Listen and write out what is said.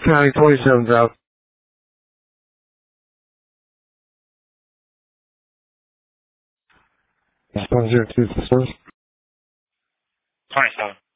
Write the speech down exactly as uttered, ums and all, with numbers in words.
County twenty-seven's out. one zero two, service. twenty-seven.